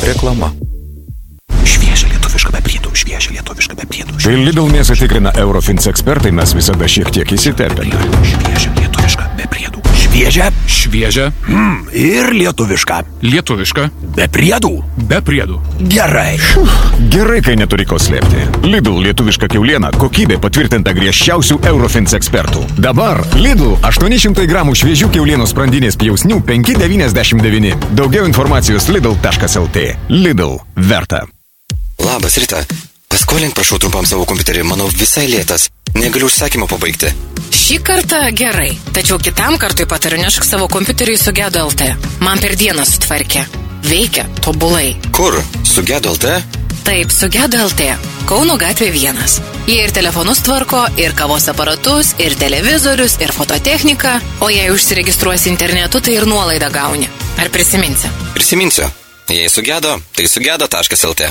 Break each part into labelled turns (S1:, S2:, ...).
S1: Reklama.
S2: Šviežia lietuviška be priedų, šviežia lietuviška be priedų.
S3: Kai Lidl mėsą tikrina Eurofins ekspertai, mes visada šiek tiek įsitepėme.
S2: Šviežia lietuviška be priedų. Šviežia.
S4: Šviežia.
S2: Ir lietuviška.
S4: Lietuviška.
S2: Be priedų.
S4: Be priedų.
S2: Gerai.
S3: Gerai, kai neturi ko slėpti. Lidl lietuviška kiauliena, kokybė patvirtinta griežčiausių Eurofins ekspertų. Dabar Lidl 800 gramų šviežių kiaulienos sprandinės pjausnių 5,99. Daugiau informacijos lidl.lt. Lidl. Verta.
S1: Labas, Rita. Paskolink, prašau, trumpam savo kompiuterį. Manau, visai lėtas. Negaliu užsakymą pabaigti.
S5: Šį kartą gerai, tačiau kitam kartui patariu nešk savo kompiuterį į Sugedo LT. Man per dieną sutvarkė. Veikia tobulai.
S1: Kur? Sugedo LT?
S5: Taip, Sugedo LT. Kauno gatvė 1. Jie ir telefonus tvarko, ir kavos aparatus, ir televizorius, ir fototechniką. O jei užsiregistruosi internetu, tai ir nuolaidą gauni. Ar prisiminsi?
S1: Prisiminsiu. Jei sugedo, tai sugedo.lt.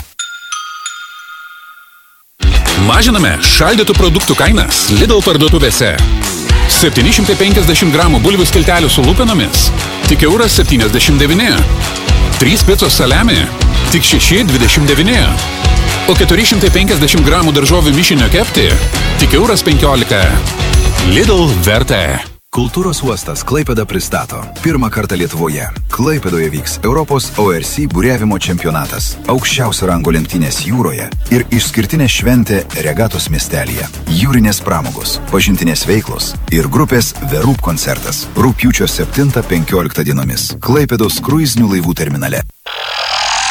S4: Mažiname šaldytų produktų kainas Lidl parduotuvėse. 750 gramų bulvių skiltelių su lupinomis tik €1,79. 3 picos saliami tik €6,29. O 450 gramų daržovių mišinio kepti tik €1,15. Lidl verta.
S6: Kultūros uostas Klaipėda pristato. Pirmą kartą Lietuvoje. Klaipėdoje vyks Europos ORC buriavimo čempionatas. Aukščiausio rango lenktynės jūroje ir išskirtinė šventė regatos miestelyje. Jūrinės pramogos, pažintinės veiklos ir grupės The Roop koncertas. Rugpjūčio 7-15 dienomis. Klaipėdos kruizinių laivų terminale.